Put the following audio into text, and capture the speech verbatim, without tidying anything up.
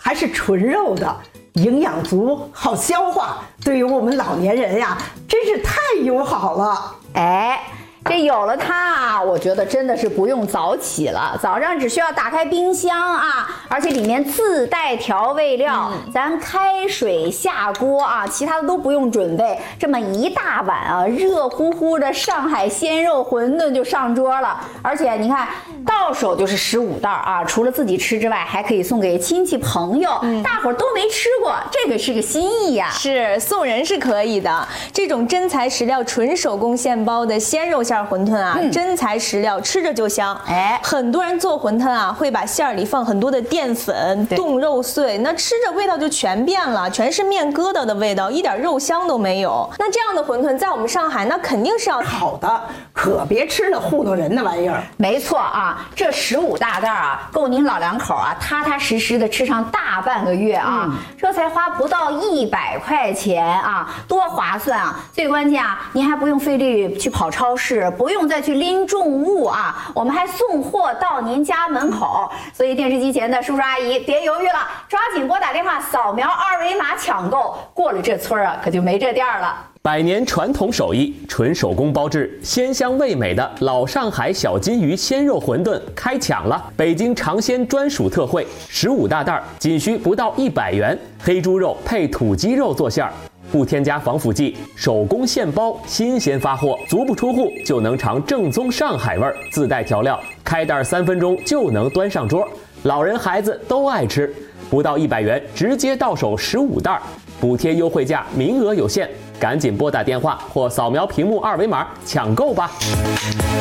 还是纯肉的，营养足，好消化，对于我们老年人呀，真是太友好了。 哎。这有了它啊，我觉得真的是不用早起了，早上只需要打开冰箱啊，而且里面自带调味料，嗯、咱开水下锅啊，其他的都不用准备，这么一大碗啊，热乎乎的上海鲜肉馄饨就上桌了。而且你看，到手就是十五袋啊，除了自己吃之外，还可以送给亲戚朋友，嗯、大伙儿都没吃过，这个是个心意呀、啊。 是送人是可以的，这种真材实料、纯手工现包的鲜肉馅馄饨啊，嗯、真材实料，吃着就香。哎，很多人做馄饨啊，会把馅儿里放很多的淀粉、冻肉碎，那吃着味道就全变了，全是面疙瘩的味道，一点肉香都没有。那这样的馄饨在我们上海，那肯定是要好的，可别吃那糊弄人的玩意儿。 没错啊，这十五大袋啊，够您老两口啊踏踏实实的吃上大半个月啊，嗯、这才花不到一百块钱啊，多划算啊！最关键啊，您还不用费力去跑超市，不用再去拎重物啊，我们还送货到您家门口。所以电视机前的叔叔阿姨别犹豫了，抓紧拨打电话扫描二维码抢购，过了这村啊可就没这店了。 百年传统手艺，纯手工包制，鲜香味美的老上海小金鱼鲜肉馄饨开抢了！北京尝鲜专属特惠，十五大袋，仅需不到一百元，黑猪肉配土鸡肉做馅儿。不添加防腐剂，手工现包，新鲜发货，足不出户就能尝正宗上海味儿，自带调料，开袋三分钟就能端上桌，老人孩子都爱吃。不到一百元，直接到手十五袋，补贴优惠价，名额有限，赶紧拨打电话或扫描屏幕二维码抢购吧。